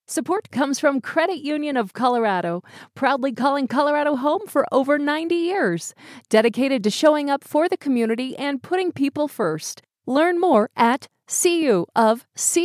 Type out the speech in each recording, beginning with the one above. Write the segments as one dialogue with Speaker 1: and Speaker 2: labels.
Speaker 1: Support comes from Credit Union of Colorado, proudly calling Colorado home for over 90 years, dedicated to showing up for the community and putting people first. Learn more at cuofco.org.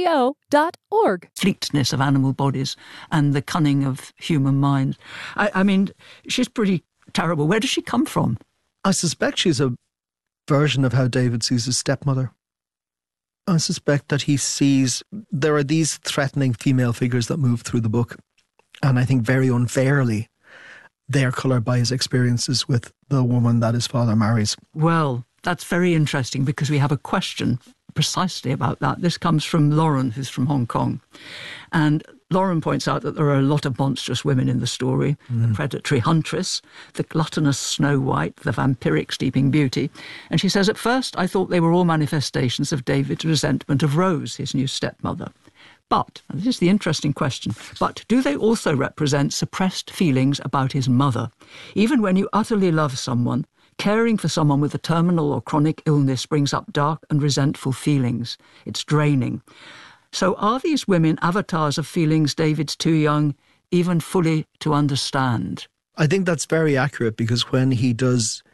Speaker 2: Fleetness of animal bodies and the cunning of human minds. I mean, she's pretty terrible. Where does she come from?
Speaker 3: I suspect she's a version of how David sees his stepmother. I suspect that he sees there are these threatening female figures that move through the book, and I think very unfairly they are coloured by his experiences with the woman that his father marries.
Speaker 2: Well, that's very interesting because we have a question precisely about that. This comes from Lauren, who's from Hong Kong. And Lauren points out that there are a lot of monstrous women in the story. The predatory huntress, the gluttonous Snow White, the vampiric Sleeping Beauty. And she says, at first I thought they were all manifestations of David's resentment of Rose, his new stepmother. But, and this is the interesting question, but do they also represent suppressed feelings about his mother? Even when you utterly love someone, caring for someone with a terminal or chronic illness brings up dark and resentful feelings. It's draining. So are these women avatars of feelings David's too young even fully to understand?
Speaker 3: I think that's very accurate, because when he does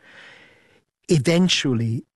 Speaker 3: eventually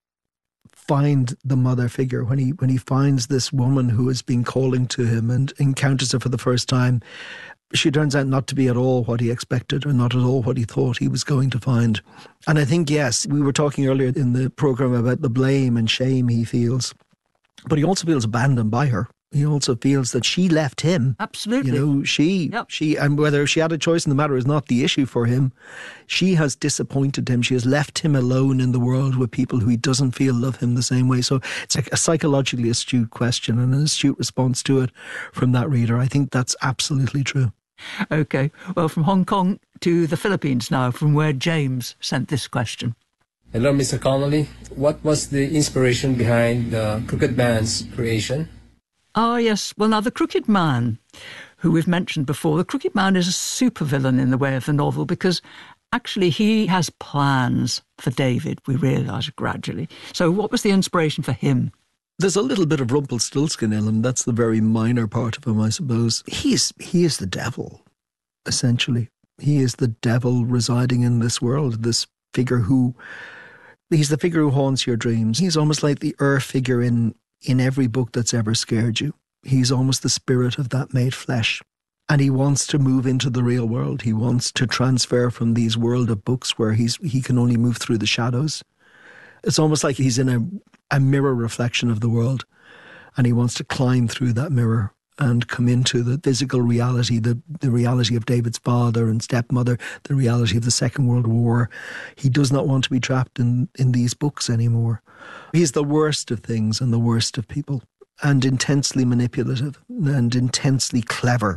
Speaker 3: find the mother figure, when he finds this woman who has been calling to him and encounters her for the first time, she turns out not to be at all what he expected, or not at all what he thought he was going to find. And I think, yes, we were talking earlier in the programme about the blame and shame he feels, but he also feels abandoned by her. He also feels that she left him.
Speaker 2: Absolutely.
Speaker 3: You know, she, and whether she had a choice in the matter is not the issue for him. She has disappointed him. She has left him alone in the world with people who he doesn't feel love him the same way. So it's a psychologically astute question and an astute response to it from that reader. I think that's absolutely true.
Speaker 2: OK. Well, from Hong Kong to the Philippines now, from where James sent this question.
Speaker 4: Hello, Mr. Connolly. What was the inspiration behind the Crooked Man's creation?
Speaker 2: Ah, yes. Well, now, the Crooked Man, who we've mentioned before, the Crooked Man is a supervillain in the way of the novel, because actually he has plans for David, we realise gradually. So what was the inspiration for him?
Speaker 3: There's a little bit of Rumpelstiltskin in him. That's the very minor part of him, I suppose. He is the devil, essentially. He is the devil residing in this world, this figure who... He's the figure who haunts your dreams. He's almost like the figure in every book that's ever scared you. He's almost the spirit of that made flesh. And he wants to move into the real world. He wants to transfer from these world of books where he can only move through the shadows. It's almost like he's in a mirror reflection of the world, and he wants to climb through that mirror and come into the physical reality, the reality of David's father and stepmother, the reality of the Second World War. He does not want to be trapped in these books anymore. He's the worst of things and the worst of people, and intensely manipulative and intensely clever.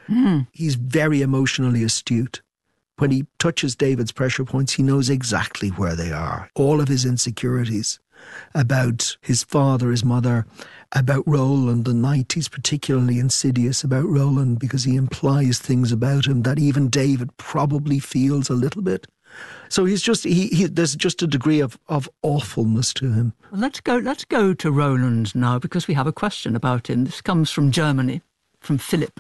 Speaker 3: He's very emotionally astute. When he touches David's pressure points, he knows exactly where they are. All of his insecurities about his father, his mother, about Roland the knight. He's particularly insidious about Roland because he implies things about him that even David probably feels a little bit. So he's just there's just a degree of awfulness to him.
Speaker 2: Well, let's go to Roland now, because we have a question about him. This comes from Germany, from Philip.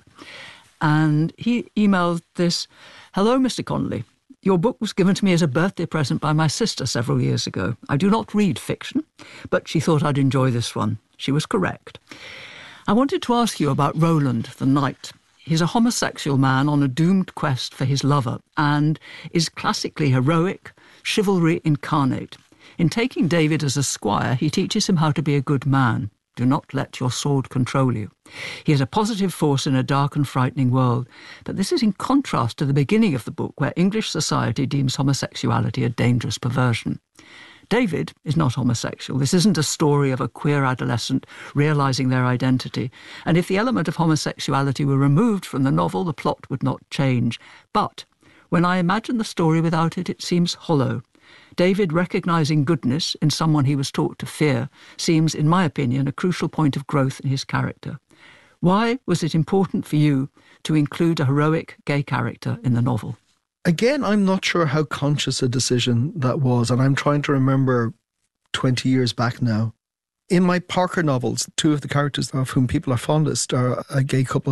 Speaker 2: And he emailed this: Hello, Mr. Connolly. Your book was given to me as a birthday present by my sister several years ago. I do not read fiction, but she thought I'd enjoy this one. She was correct. I wanted to ask you about Roland the knight. He's a homosexual man on a doomed quest for his lover and is classically heroic, chivalry incarnate. In taking David as a squire, he teaches him how to be a good man. Do not let your sword control you. He is a positive force in a dark and frightening world, but this is in contrast to the beginning of the book, where English society deems homosexuality a dangerous perversion. David is not homosexual. This isn't a story of a queer adolescent realising their identity, and if the element of homosexuality were removed from the novel, the plot would not change. But when I imagine the story without it, it seems hollow. David recognising goodness in someone he was taught to fear seems, in my opinion, a crucial point of growth in his character. Why was it important for you to include a heroic gay character in the novel?
Speaker 3: Again, I'm not sure how conscious a decision that was, and I'm trying to remember 20 years back now. In my Parker novels, two of the characters of whom people are fondest are a gay couple